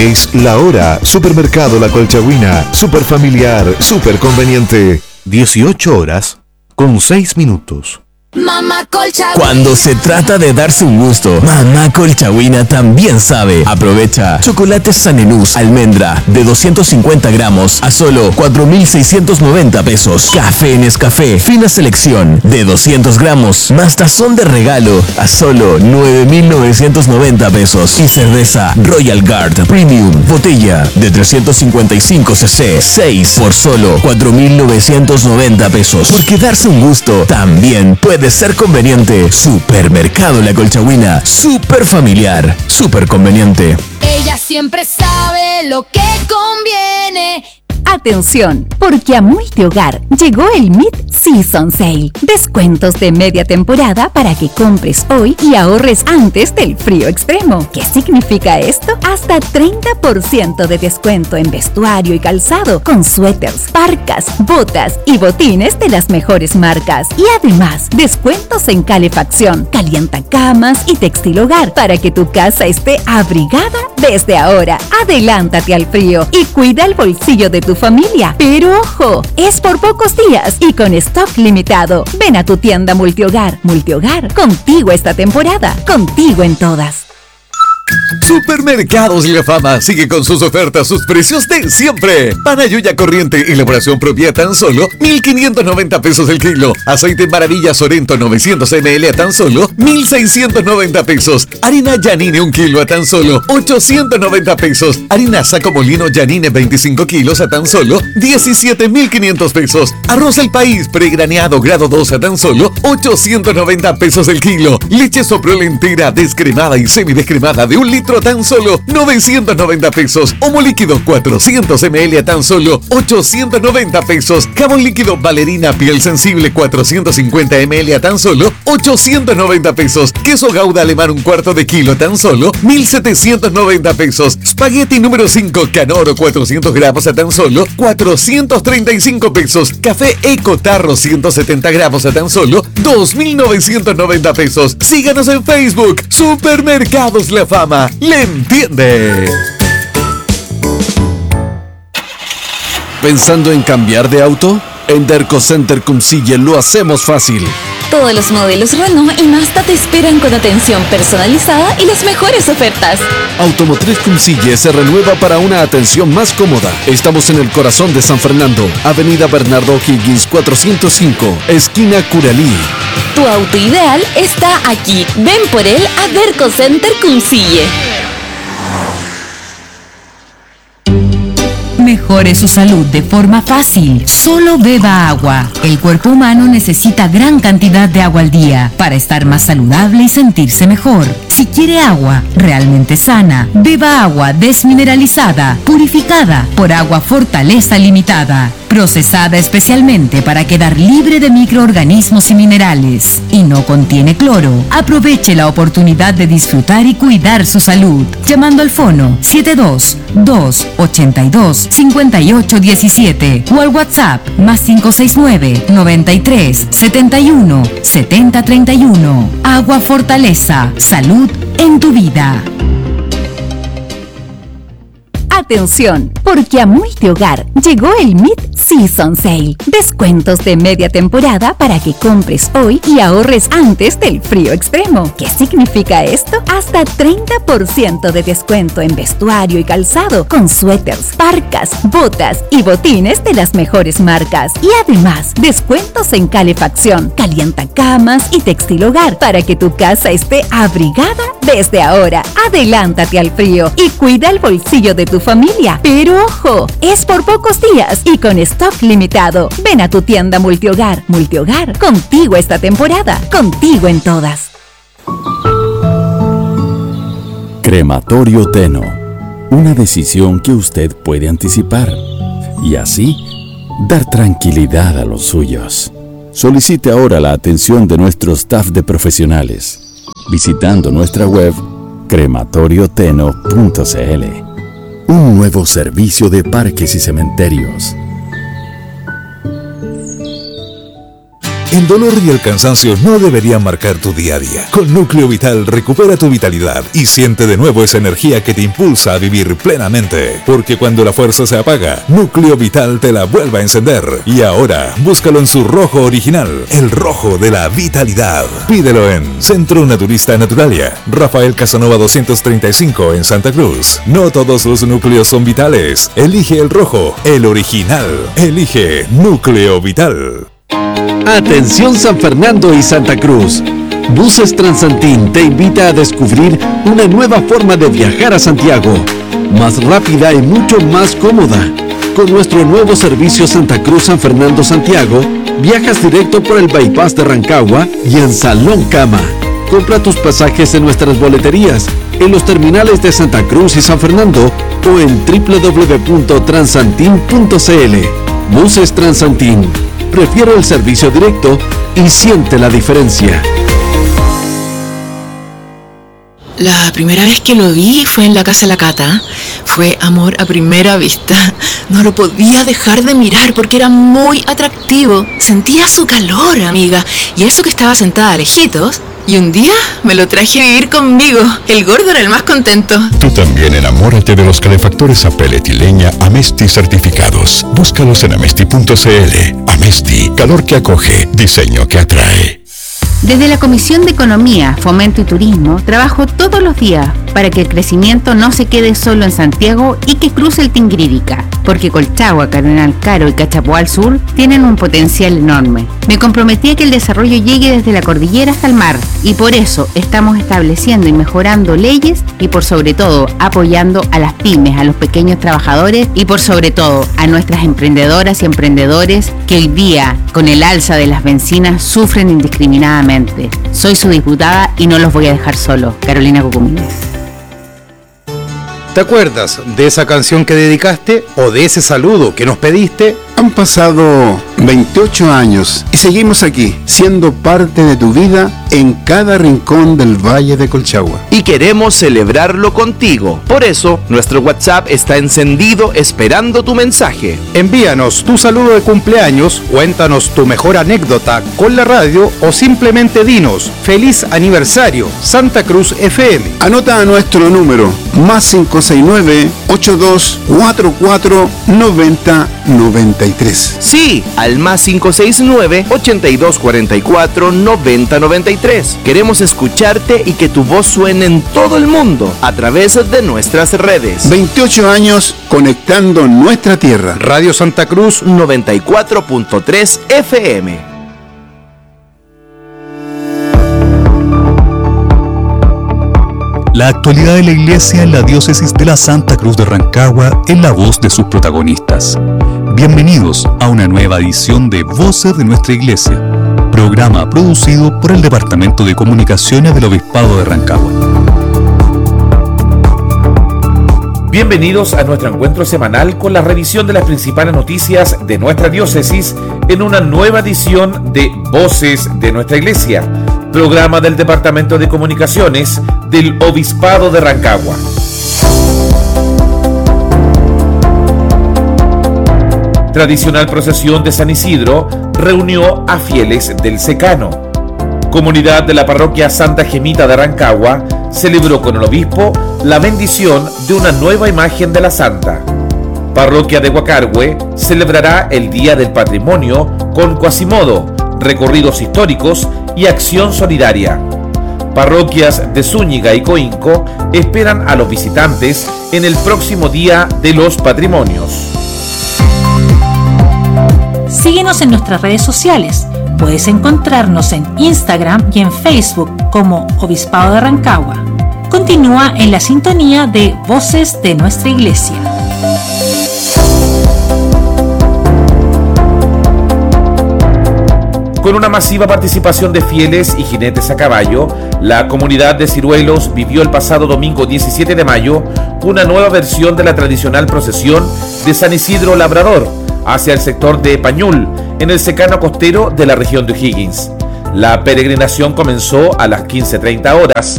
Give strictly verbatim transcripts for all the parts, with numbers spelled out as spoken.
Es la hora. Supermercado La Colchagüina. Super familiar, super conveniente. dieciocho horas con seis minutos. Mamá Colchagüina. Cuando se trata de darse un gusto, Mamá Colchagüina también sabe. Aprovecha chocolate Saneluz almendra de doscientos cincuenta gramos a solo cuatro mil seiscientos noventa pesos. Café Nescafé fina selección de doscientos gramos más tazón de regalo a solo nueve mil novecientos noventa pesos. Y cerveza Royal Guard Premium botella de trescientos cincuenta y cinco centilitros seis por solo cuatro mil novecientos noventa pesos. Porque darse un gusto también puede de ser conveniente. Supermercado La Colchagüina. Super familiar. Super conveniente. Ella siempre sabe lo que conviene. Atención, porque a Multihogar llegó el Mid-Season Sale. Descuentos de media temporada para que compres hoy y ahorres antes del frío extremo. ¿Qué significa esto? Hasta treinta por ciento de descuento en vestuario y calzado, con suéteres, parcas, botas y botines de las mejores marcas. Y además, descuentos en calefacción, calientacamas y textil hogar para que tu casa esté abrigada desde ahora. Adelántate al frío y cuida el bolsillo de tu familia. Pero ojo, es por pocos días y con stock limitado. Ven a tu tienda Multihogar. Multihogar, contigo esta temporada, contigo en todas. Supermercados La Fama sigue con sus ofertas, sus precios de siempre. Panayuya corriente, elaboración propia, tan solo mil quinientos noventa pesos el kilo. Aceite Maravilla Sorento novecientos mililitros a tan solo mil seiscientos noventa pesos. Harina Yanine un kilo a tan solo ochocientos noventa pesos. Harina Saco Molino Yanine veinticinco kilos a tan solo diecisiete mil quinientos pesos. Arroz El País pregraneado grado dos a tan solo ochocientos noventa pesos el kilo. Leche Soprole entera, descremada y semidescremada de un litro a tan solo novecientos noventa pesos. Homo líquido cuatrocientos mililitros a tan solo ochocientos noventa pesos. Jabón líquido Valerina piel sensible cuatrocientos cincuenta mililitros a tan solo ochocientos noventa pesos. Queso Gouda alemán un cuarto de kilo a tan solo mil setecientos noventa pesos. Spaghetti número cinco Canoro cuatrocientos gramos a tan solo cuatrocientos treinta y cinco pesos. Café Eco Tarro ciento setenta gramos a tan solo dos mil novecientos noventa pesos. Síganos en Facebook. Supermercados La Fama. ¡Le entiende! ¿Pensando en cambiar de auto? En Derco Center Cumcille lo hacemos fácil. Todos los modelos Renault y Mazda te esperan con atención personalizada y las mejores ofertas. Automotriz Cumcille se renueva para una atención más cómoda. Estamos en el corazón de San Fernando, Avenida Bernardo O'Higgins cuatrocientos cinco, esquina Curalí. Tu auto ideal está aquí. Ven por él a Derco Center Cumcille. Mejore su salud de forma fácil. Solo beba agua. El cuerpo humano necesita gran cantidad de agua al día para estar más saludable y sentirse mejor. Si quiere agua realmente sana, beba agua desmineralizada, purificada por Agua Fortaleza Limitada, procesada especialmente para quedar libre de microorganismos y minerales. Y no contiene cloro. Aproveche la oportunidad de disfrutar y cuidar su salud. Llamando al fono siete dos dos ocho dos cinco ocho uno siete o al WhatsApp más cinco seis nueve noventa y tres setenta y uno setenta treinta y uno. Agua Fortaleza. Salud en tu vida. Atención, porque a Multihogar llegó el Mid-Season Sale. Descuentos de media temporada para que compres hoy y ahorres antes del frío extremo. ¿Qué significa esto? Hasta treinta por ciento de descuento en vestuario y calzado, con suéteres, parcas, botas y botines de las mejores marcas. Y además, descuentos en calefacción, calientacamas y textil hogar para que tu casa esté abrigada desde ahora. Adelántate al frío y cuida el bolsillo de tu familia. Pero ojo, es por pocos días y con stock limitado. Ven a tu tienda Multihogar. Multihogar, contigo esta temporada, contigo en todas. Crematorio Teno. Una decisión que usted puede anticipar y así dar tranquilidad a los suyos. Solicite ahora la atención de nuestro staff de profesionales visitando nuestra web crematorio teno punto c l. Un nuevo servicio de parques y cementerios. El dolor y el cansancio no deberían marcar tu día a día. Con Núcleo Vital recupera tu vitalidad y siente de nuevo esa energía que te impulsa a vivir plenamente. Porque cuando la fuerza se apaga, Núcleo Vital te la vuelve a encender. Y ahora, búscalo en su rojo original, el rojo de la vitalidad. Pídelo en Centro Naturista Naturalia, Rafael Casanova doscientos treinta y cinco en Santa Cruz. No todos los núcleos son vitales. Elige el rojo, el original. Elige Núcleo Vital. Atención San Fernando y Santa Cruz. Buses Transantín te invita a descubrir una nueva forma de viajar a Santiago, más rápida y mucho más cómoda. Con nuestro nuevo servicio Santa Cruz San Fernando Santiago, viajas directo por el bypass de Rancagua y en Salón Cama. Compra tus pasajes en nuestras boleterías, en los terminales de Santa Cruz y San Fernando o en doble u doble u doble u punto transantin punto c l. Buses Transantín. Prefiero el servicio directo y siente la diferencia. La primera vez que lo vi fue en la casa de la Cata. Fue amor a primera vista. No lo podía dejar de mirar porque era muy atractivo. Sentía su calor, amiga. Y eso que estaba sentada lejitos. Y un día me lo traje a vivir conmigo. El gordo era el más contento. Tú también enamórate de los calefactores a pellet y leña Amesti certificados. Búscalos en amesti punto c l. Amesti, calor que acoge, diseño que atrae. Desde la Comisión de Economía, Fomento y Turismo, trabajo todos los días para que el crecimiento no se quede solo en Santiago y que cruce el Tingrírica, porque Colchagua, Cardenal Caro y Cachapoal al sur tienen un potencial enorme. Me comprometí a que el desarrollo llegue desde la cordillera hasta el mar y por eso estamos estableciendo y mejorando leyes y por sobre todo apoyando a las pymes, a los pequeños trabajadores y por sobre todo a nuestras emprendedoras y emprendedores que hoy día con el alza de las bencinas sufren indiscriminadamente. Soy su diputada y no los voy a dejar solo. Carolina Cucumínez. ¿Te acuerdas de esa canción que dedicaste o de ese saludo que nos pediste? Han pasado veintiocho años y seguimos aquí, siendo parte de tu vida en cada rincón del Valle de Colchagua. Y queremos celebrarlo contigo. Por eso, nuestro WhatsApp está encendido esperando tu mensaje. Envíanos tu saludo de cumpleaños, cuéntanos tu mejor anécdota con la radio o simplemente dinos ¡Feliz aniversario, Santa Cruz F M! Anota a nuestro número, más cinco seis nueve, ocho dos cuatro cuatro, nueve cero nueve tres. Sí, al más cinco seis nueve, ocho dos cuatro cuatro, nueve cero nueve tres. Queremos escucharte y que tu voz suene en todo el mundo a través de nuestras redes. veintiocho años conectando nuestra tierra. Radio Santa Cruz noventa y cuatro punto tres F M. La actualidad de la Iglesia en la diócesis de la Santa Cruz de Rancagua en la voz de sus protagonistas. Bienvenidos a una nueva edición de Voces de Nuestra Iglesia, programa producido por el Departamento de Comunicaciones del Obispado de Rancagua. Bienvenidos a nuestro encuentro semanal con la revisión de las principales noticias de nuestra diócesis en una nueva edición de Voces de Nuestra Iglesia, programa del Departamento de Comunicaciones del Obispado de Rancagua. Tradicional procesión de San Isidro reunió a fieles del secano. Comunidad de la parroquia Santa Gemita de Rancagua celebró con el obispo la bendición de una nueva imagen de la Santa. Parroquia de Huacarhue celebrará el Día del Patrimonio con Quasimodo, recorridos históricos y acción solidaria. Parroquias de Zúñiga y Coinco esperan a los visitantes en el próximo Día de los Patrimonios. Síguenos en nuestras redes sociales. Puedes encontrarnos en Instagram y en Facebook como Obispado de Rancagua. Continúa en la sintonía de Voces de Nuestra Iglesia. Con una masiva participación de fieles y jinetes a caballo, la comunidad de Ciruelos vivió el pasado domingo diecisiete de mayo una nueva versión de la tradicional procesión de San Isidro Labrador hacia el sector de Pañul, en el secano costero de la región de O'Higgins. La peregrinación comenzó a las quince treinta horas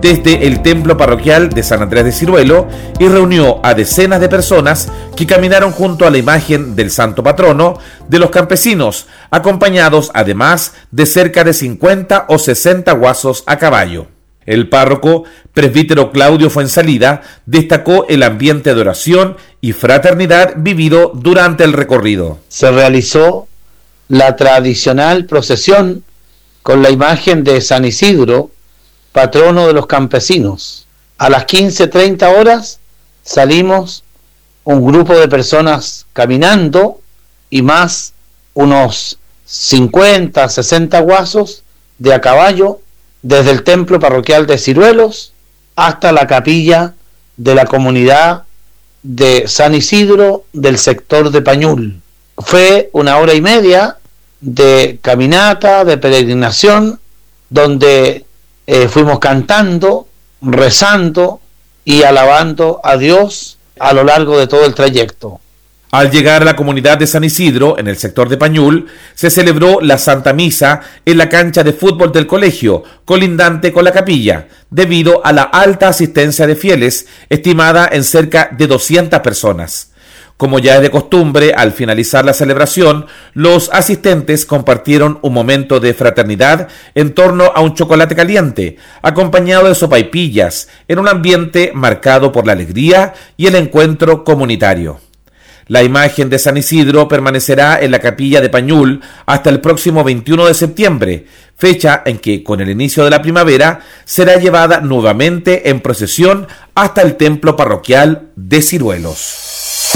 desde el templo parroquial de San Andrés de Ciruelo y reunió a decenas de personas que caminaron junto a la imagen del santo patrono de los campesinos, acompañados además de cerca de cincuenta o sesenta guasos a caballo. El párroco, presbítero Claudio Fuensalida, destacó el ambiente de oración y fraternidad vivido durante el recorrido. Se realizó la tradicional procesión con la imagen de San Isidro, patrono de los campesinos. A las quince treinta horas salimos un grupo de personas caminando y más unos cincuenta, sesenta guasos de a caballo desde el templo parroquial de Ciruelos hasta la capilla de la comunidad de San Isidro del sector de Pañul. Fue una hora y media de caminata, de peregrinación, donde eh, fuimos cantando, rezando y alabando a Dios a lo largo de todo el trayecto. Al llegar a la comunidad de San Isidro, en el sector de Pañul, se celebró la Santa Misa en la cancha de fútbol del colegio, colindante con la capilla, debido a la alta asistencia de fieles, estimada en cerca de doscientas personas. Como ya es de costumbre, al finalizar la celebración, los asistentes compartieron un momento de fraternidad en torno a un chocolate caliente, acompañado de sopaipillas, en un ambiente marcado por la alegría y el encuentro comunitario. La imagen de San Isidro permanecerá en la capilla de Pañul hasta el próximo veintiuno de septiembre, fecha en que, con el inicio de la primavera, será llevada nuevamente en procesión hasta el templo parroquial de Ciruelos.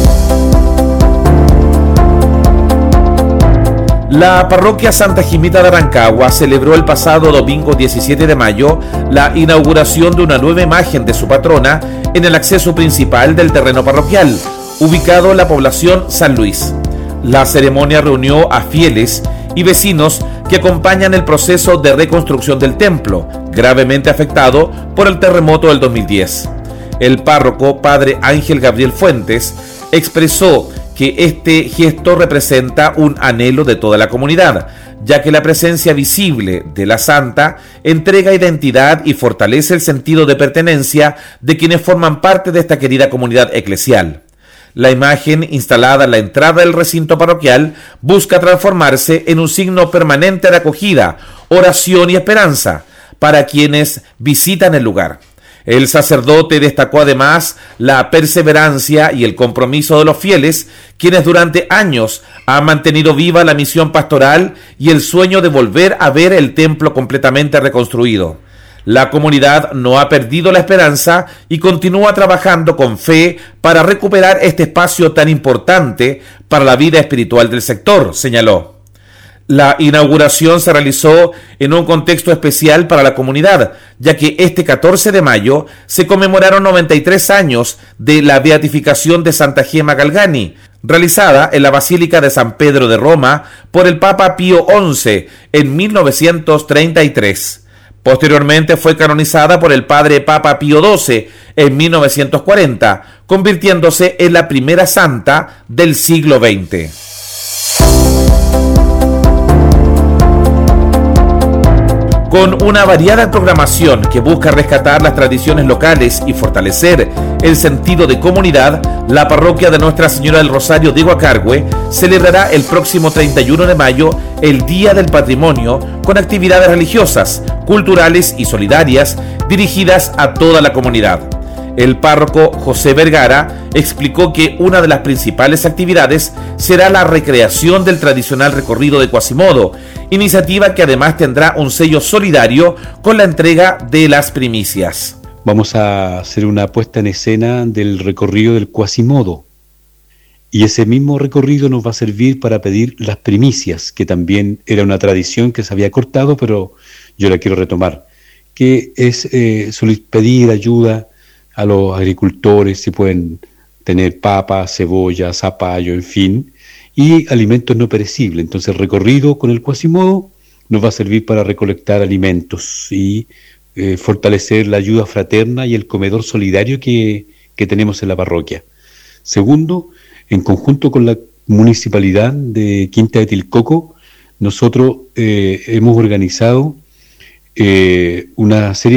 La parroquia Santa Jimita de Rancagua celebró el pasado domingo diecisiete de mayo la inauguración de una nueva imagen de su patrona en el acceso principal del terreno parroquial, ubicado en la población San Luis. La ceremonia reunió a fieles y vecinos que acompañan el proceso de reconstrucción del templo, gravemente afectado por el terremoto del dos mil diez. El párroco, padre Ángel Gabriel Fuentes, expresó que este gesto representa un anhelo de toda la comunidad, ya que la presencia visible de la santa entrega identidad y fortalece el sentido de pertenencia de quienes forman parte de esta querida comunidad eclesial. La imagen instalada en la entrada del recinto parroquial busca transformarse en un signo permanente de acogida, oración y esperanza para quienes visitan el lugar. El sacerdote destacó además la perseverancia y el compromiso de los fieles, quienes durante años han mantenido viva la misión pastoral y el sueño de volver a ver el templo completamente reconstruido. La comunidad no ha perdido la esperanza y continúa trabajando con fe para recuperar este espacio tan importante para la vida espiritual del sector, señaló. La inauguración se realizó en un contexto especial para la comunidad, ya que este catorce de mayo se conmemoraron noventa y tres años de la beatificación de Santa Gema Galgani, realizada en la Basílica de San Pedro de Roma por el Papa Pío once en mil novecientos treinta y tres. Posteriormente fue canonizada por el padre Papa Pío doce en mil novecientos cuarenta, convirtiéndose en la primera santa del siglo veinte. Con una variada programación que busca rescatar las tradiciones locales y fortalecer el sentido de comunidad, la parroquia de Nuestra Señora del Rosario de Guacargüe celebrará el próximo treinta y uno de mayo el Día del Patrimonio con actividades religiosas, culturales y solidarias dirigidas a toda la comunidad. El párroco José Vergara explicó que una de las principales actividades será la recreación del tradicional recorrido de Quasimodo, iniciativa que además tendrá un sello solidario con la entrega de las primicias. Vamos a hacer una puesta en escena del recorrido del Quasimodo, y ese mismo recorrido nos va a servir para pedir las primicias, que también era una tradición que se había cortado, pero yo la quiero retomar, que es eh, pedir ayuda a los agricultores, si pueden tener papa, cebolla, zapallo, en fin, y alimentos no perecibles. Entonces el recorrido con el Quasimodo nos va a servir para recolectar alimentos y eh, fortalecer la ayuda fraterna y el comedor solidario que, que tenemos en la parroquia. Segundo, en conjunto con la municipalidad de Quinta de Tilcoco, nosotros eh, hemos organizado eh, una serie